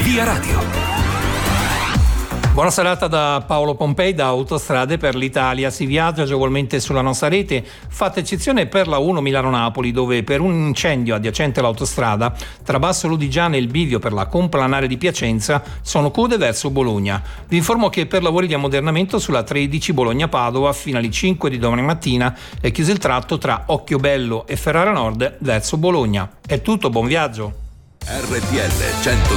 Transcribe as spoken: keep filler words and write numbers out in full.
Via Radio. Buona serata da Paolo Pompei da Autostrade per l'Italia. Si viaggia agevolmente sulla nostra rete, fatta eccezione per la uno Milano-Napoli, dove per un incendio adiacente all'autostrada tra Basso Lodigiano e il bivio per la complanare di Piacenza sono code verso Bologna. Vi informo che per lavori di ammodernamento sulla tredici Bologna-Padova fino alle cinque di domani mattina è chiuso il tratto tra Occhiobello e Ferrara Nord verso Bologna. È tutto, buon viaggio. R T L cento